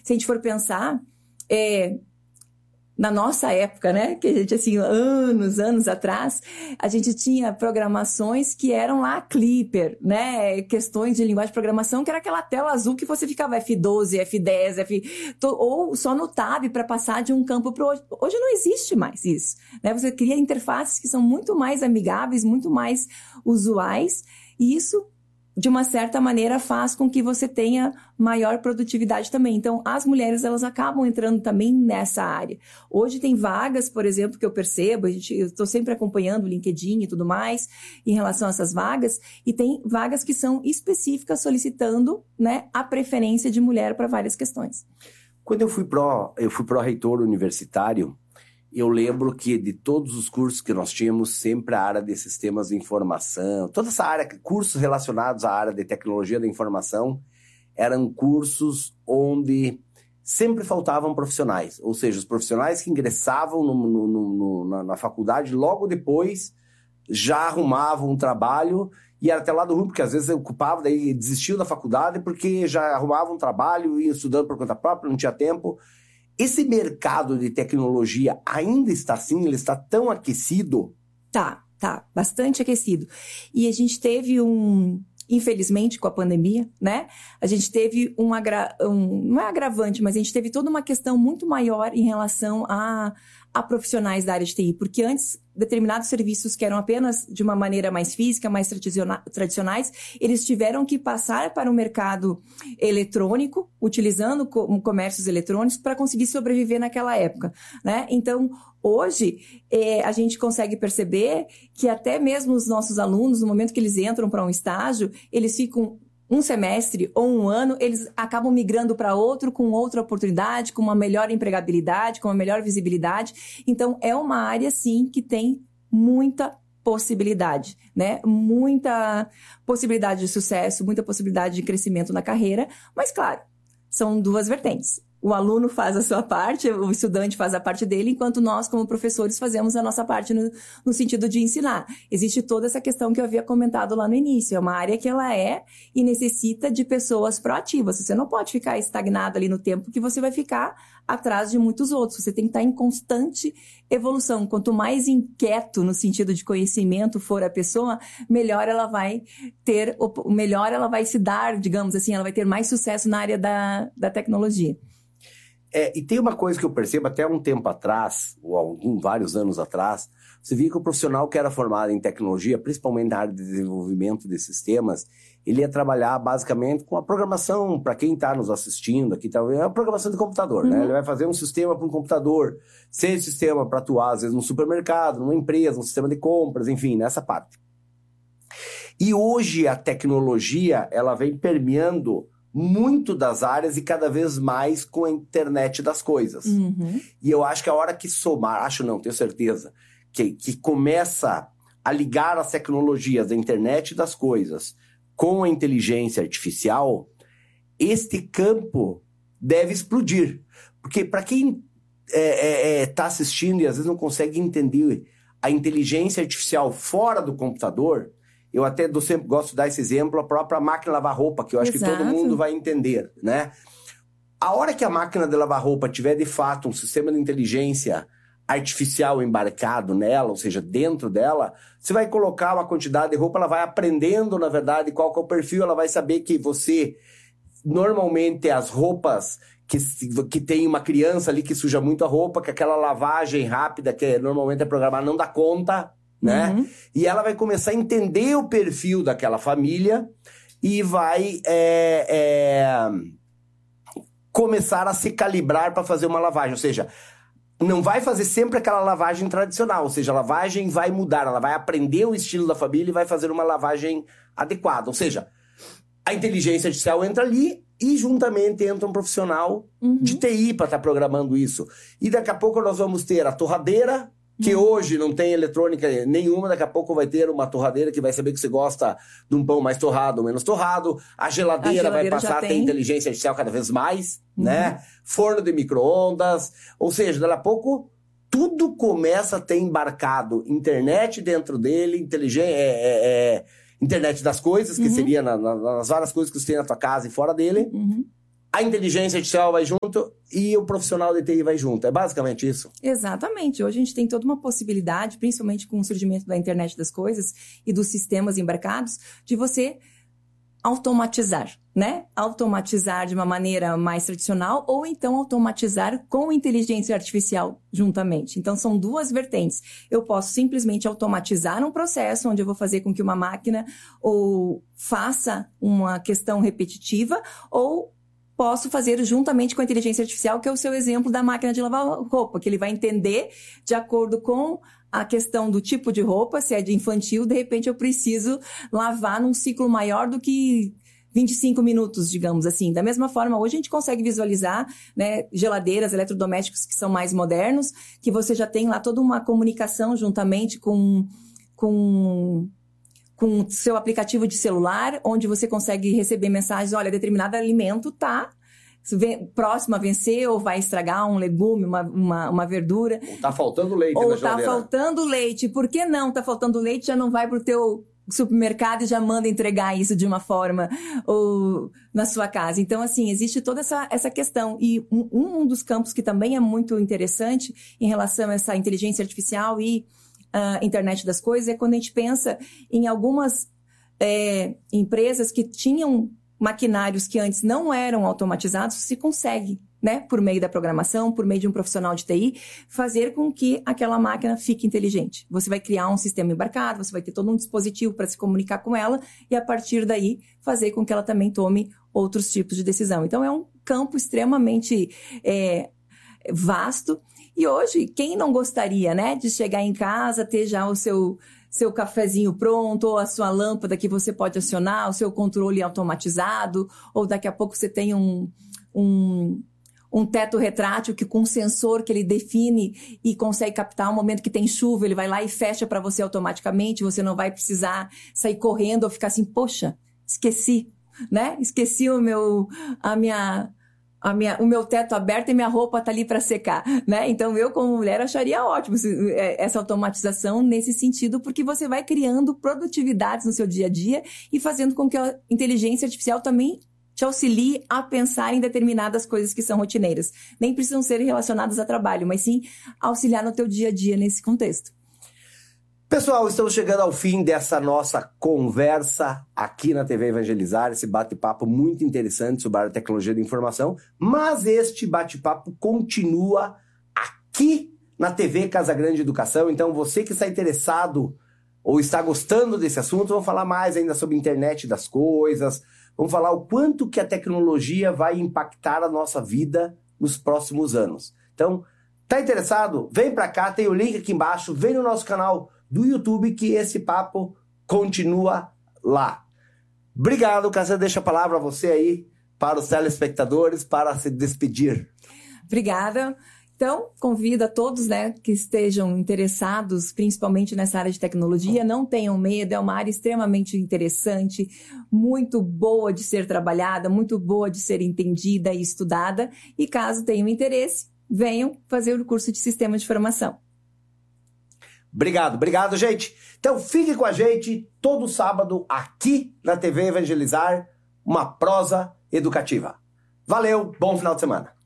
se a gente for pensar, na nossa época, né, que a gente, assim, anos atrás, a gente tinha programações que eram lá Clipper, né, questões de linguagem de programação, que era aquela tela azul que você ficava F12, F10, ou só no Tab para passar de um campo para o outro. Hoje não existe mais isso, né, você cria interfaces que são muito mais amigáveis, muito mais usuais, e isso, de uma certa maneira, faz com que você tenha maior produtividade também. Então, as mulheres, elas acabam entrando também nessa área. Hoje tem vagas, por exemplo, que eu percebo, eu estou sempre acompanhando o LinkedIn e tudo mais, em relação a essas vagas, e tem vagas que são específicas solicitando, né, a preferência de mulher para várias questões. Quando eu fui pró-reitor universitário, eu lembro que de todos os cursos que nós tínhamos, sempre a área de sistemas de informação, toda essa área, cursos relacionados à área de tecnologia da informação, eram cursos onde sempre faltavam profissionais. Ou seja, os profissionais que ingressavam na faculdade, logo depois já arrumavam um trabalho, e era até lá do ruim, porque às vezes ocupava, daí desistiu da faculdade porque já arrumava um trabalho, ia estudando por conta própria, não tinha tempo. Esse mercado de tecnologia ainda está assim? Ele está tão aquecido? Tá, bastante aquecido. E a gente teve infelizmente, com a pandemia, né? A gente teve não é agravante, mas a gente teve toda uma questão muito maior em relação a profissionais da área de TI, porque antes, determinados serviços que eram apenas de uma maneira mais física, mais tradicionais, eles tiveram que passar para o mercado eletrônico, utilizando comércios eletrônicos para conseguir sobreviver naquela época, né? Então, hoje, a gente consegue perceber que até mesmo os nossos alunos, no momento que eles entram para um estágio, eles ficam um semestre ou um ano, eles acabam migrando para outro, com outra oportunidade, com uma melhor empregabilidade, com uma melhor visibilidade. Então, é uma área, sim, que tem muita possibilidade, né? Muita possibilidade de sucesso, muita possibilidade de crescimento na carreira, mas, claro, são duas vertentes. O aluno faz a sua parte, o estudante faz a parte dele, enquanto nós, como professores, fazemos a nossa parte no sentido de ensinar. Existe toda essa questão que eu havia comentado lá no início. É uma área que ela é e necessita de pessoas proativas. Você não pode ficar estagnado ali no tempo, que você vai ficar atrás de muitos outros. Você tem que estar em constante evolução. Quanto mais inquieto no sentido de conhecimento for a pessoa, melhor ela vai se dar, digamos assim, ela vai ter mais sucesso na área da tecnologia. E tem uma coisa que eu percebo até um tempo atrás, ou vários anos atrás, você via que o profissional que era formado em tecnologia, principalmente na área de desenvolvimento de sistemas, ele ia trabalhar basicamente com a programação, para quem está nos assistindo aqui, é a programação de computador, né? Ele vai fazer um sistema para um computador, seja sistema para atuar, às vezes, num supermercado, numa empresa, um sistema de compras, enfim, nessa parte. E hoje a tecnologia, ela vem permeando muito das áreas e cada vez mais com a internet das coisas. E eu acho que a hora que tenho certeza, que começa a ligar as tecnologias da internet das coisas com a inteligência artificial, este campo deve explodir. Porque para quem está assistindo e às vezes não consegue entender a inteligência artificial fora do computador, eu até sempre gosto de dar esse exemplo, a própria máquina de lavar roupa, que eu acho Exato. que todo mundo vai entender, né? A hora que a máquina de lavar roupa tiver, de fato, um sistema de inteligência artificial embarcado nela, ou seja, dentro dela, você vai colocar uma quantidade de roupa, ela vai aprendendo, na verdade, qual que é o perfil, ela vai saber que você, normalmente, as roupas que tem uma criança ali que suja muito a roupa, que aquela lavagem rápida, que normalmente é programada, não dá conta, né? E ela vai começar a entender o perfil daquela família e vai começar a se calibrar para fazer uma lavagem. Ou seja, não vai fazer sempre aquela lavagem tradicional. Ou seja, a lavagem vai mudar. Ela vai aprender o estilo da família e vai fazer uma lavagem adequada. Ou seja, a inteligência artificial entra ali e juntamente entra um profissional de TI para estar programando isso. E daqui a pouco nós vamos ter a torradeira, que hoje não tem eletrônica nenhuma, daqui a pouco vai ter uma torradeira que vai saber que você gosta de um pão mais torrado ou menos torrado, a geladeira vai passar a ter inteligência artificial cada vez mais, né? Forno de micro-ondas, ou seja, daqui a pouco tudo começa a ter embarcado internet dentro dele, internet das coisas, que seria nas várias coisas que você tem na tua casa e fora dele, a inteligência artificial vai junto e o profissional de TI vai junto. É basicamente isso? Exatamente. Hoje a gente tem toda uma possibilidade, principalmente com o surgimento da internet das coisas e dos sistemas embarcados, de você automatizar, né? Automatizar de uma maneira mais tradicional ou então automatizar com inteligência artificial juntamente. Então, são duas vertentes. Eu posso simplesmente automatizar um processo onde eu vou fazer com que uma máquina ou faça uma questão repetitiva ou posso fazer juntamente com a inteligência artificial, que é o seu exemplo da máquina de lavar roupa, que ele vai entender de acordo com a questão do tipo de roupa, se é de infantil, de repente eu preciso lavar num ciclo maior do que 25 minutos, digamos assim. Da mesma forma, hoje a gente consegue visualizar, né, geladeiras, eletrodomésticos que são mais modernos, que você já tem lá toda uma comunicação juntamente com seu aplicativo de celular, onde você consegue receber mensagens, olha, determinado alimento tá próximo a vencer, ou vai estragar um legume, uma verdura. Ou tá faltando leite na geladeira. Ou tá faltando leite. Por que não tá faltando leite? Já não vai pro teu supermercado e já manda entregar isso de uma forma ou na sua casa. Então, assim, existe toda essa questão. E um dos campos que também é muito interessante em relação a essa inteligência artificial e internet das coisas é quando a gente pensa em algumas empresas que tinham maquinários que antes não eram automatizados, se consegue, né, por meio da programação, por meio de um profissional de TI, fazer com que aquela máquina fique inteligente. Você vai criar um sistema embarcado, você vai ter todo um dispositivo para se comunicar com ela e, a partir daí, fazer com que ela também tome outros tipos de decisão. Então, é um campo extremamente vasto. E hoje, quem não gostaria, né, de chegar em casa, ter já o seu cafezinho pronto, ou a sua lâmpada que você pode acionar, o seu controle automatizado, ou daqui a pouco você tem um teto retrátil que com um sensor que ele define e consegue captar o momento que tem chuva, ele vai lá e fecha para você automaticamente, você não vai precisar sair correndo ou ficar assim, poxa, esqueci, né? Esqueci o meu teto aberto e minha roupa tá ali para secar, né? Então, eu como mulher acharia ótimo essa automatização nesse sentido, porque você vai criando produtividades no seu dia a dia e fazendo com que a inteligência artificial também te auxilie a pensar em determinadas coisas que são rotineiras. Nem precisam ser relacionadas a trabalho, mas sim auxiliar no teu dia a dia nesse contexto. Pessoal, estamos chegando ao fim dessa nossa conversa aqui na TV Evangelizar, esse bate-papo muito interessante sobre a tecnologia da informação, mas este bate-papo continua aqui na TV Casagrande Educação, então você que está interessado ou está gostando desse assunto, vamos falar mais ainda sobre a internet das coisas, vamos falar o quanto que a tecnologia vai impactar a nossa vida nos próximos anos. Então, tá interessado? Vem para cá, tem o link aqui embaixo, vem no nosso canal do YouTube que esse papo continua lá. Obrigado, Cássia. Deixa a palavra a você aí para os telespectadores para se despedir. Obrigada. Então, convido a todos, né, que estejam interessados, principalmente nessa área de tecnologia, não tenham medo, é uma área extremamente interessante, muito boa de ser trabalhada, muito boa de ser entendida e estudada, e caso tenham interesse, venham fazer o curso de Sistema de Informação. Obrigado, gente. Então fique com a gente todo sábado aqui na TV Evangelizar, uma prosa educativa. Valeu, bom final de semana.